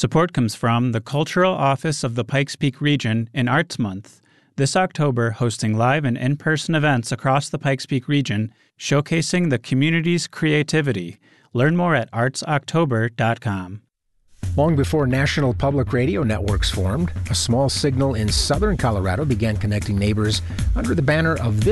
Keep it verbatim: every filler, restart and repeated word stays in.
Support comes from the Cultural Office of the Pikes Peak Region in Arts Month, this October hosting live and in-person events across the Pikes Peak region showcasing the community's creativity. Learn more at arts october dot com. Long before national public radio networks formed, a small signal in southern Colorado began connecting neighbors under the banner of this